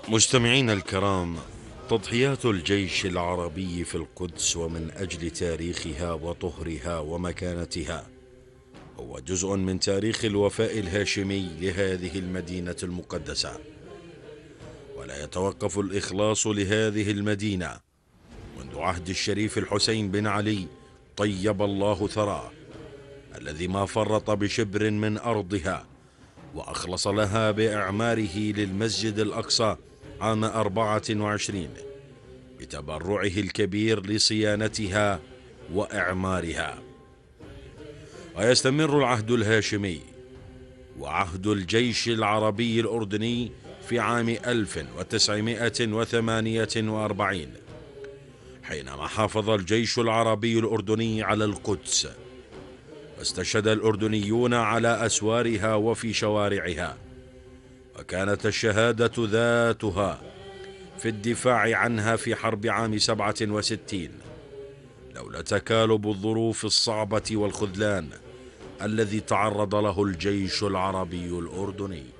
مستمعين الكرام، تضحيات الجيش العربي في القدس ومن أجل تاريخها وطهرها ومكانتها هو جزء من تاريخ الوفاء الهاشمي لهذه المدينة المقدسة. ولا يتوقف الإخلاص لهذه المدينة منذ عهد الشريف الحسين بن علي طيب الله ثراه، الذي ما فرط بشبر من أرضها، وأخلص لها بإعماره للمسجد الأقصى عام 24 بتبرعه الكبير لصيانتها وإعمارها. ويستمر العهد الهاشمي وعهد الجيش العربي الأردني في عام 1948 حينما حافظ الجيش العربي الأردني على القدس، واستشهد الأردنيون على أسوارها وفي شوارعها، وكانت الشهادة ذاتها في الدفاع عنها في حرب عام 67 لولا تكالب الظروف الصعبة والخذلان الذي تعرض له الجيش العربي الأردني.